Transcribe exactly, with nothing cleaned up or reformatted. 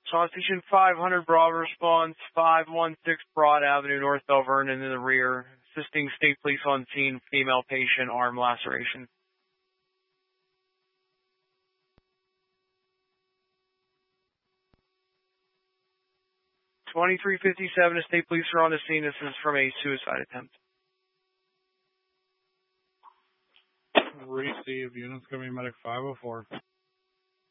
Constitution five hundred Bravo response, five one six Broad Avenue, North Bell Vernon in the rear. Assisting state police on scene, female patient, arm laceration. twenty-three fifty-seven, state police are on the scene. This is from a suicide attempt. Receive units coming medic five oh four.